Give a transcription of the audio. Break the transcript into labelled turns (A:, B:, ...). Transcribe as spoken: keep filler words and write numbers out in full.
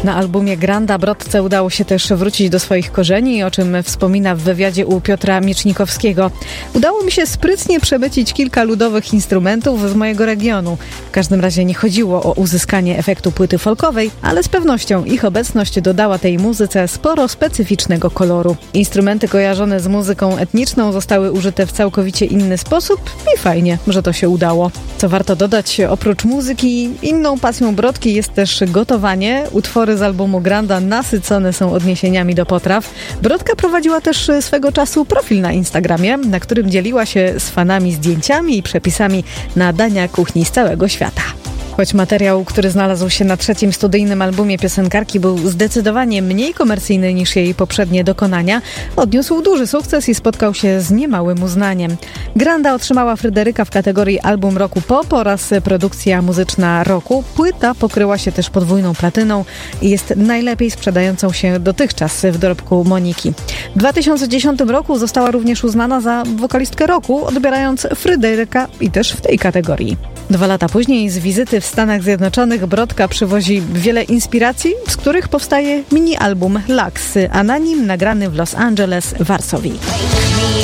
A: Na albumie Granda Brodce udało się też wrócić do swoich korzeni, o czym wspomina w wywiadzie u Piotra Miecznikowskiego. Udało mi się sprytnie przemycić kilka ludowych instrumentów z mojego regionu. W każdym razie nie chodziło o uzyskanie efektu płyty folkowej, ale z pewnością ich obecność dodała tej muzyce sporo specyficznego koloru. Instrumenty kojarzone z muzyką etniczną zostały użyte w całkowicie inny sposób i fajnie, że to się udało. Co warto dodać, oprócz muzyki, inną pasją Brodki jest też gotowanie. Utwory z albumu Granda nasycone są odniesieniami do potraw. Brodka prowadziła też swego czasu profil na Instagramie, na którym dzieliła się z fanami zdjęciami i przepisami na dania kuchni z całego świata. Choć materiał, który znalazł się na trzecim studyjnym albumie piosenkarki, był zdecydowanie mniej komercyjny niż jej poprzednie dokonania, odniósł duży sukces i spotkał się z niemałym uznaniem. Granda otrzymała Fryderyka w kategorii Album Roku Pop oraz Produkcja Muzyczna Roku. Płyta pokryła się też podwójną platyną i jest najlepiej sprzedającą się dotychczas w dorobku Moniki. W dwa tysiące dziesiątym roku została również uznana za wokalistkę roku, odbierając Fryderyka i też w tej kategorii. Dwa lata później z wizyty w Stanach Zjednoczonych Brodka przywozi wiele inspiracji, z których powstaje mini-album Lux, a na nim nagrany w Los Angeles, Varsovie.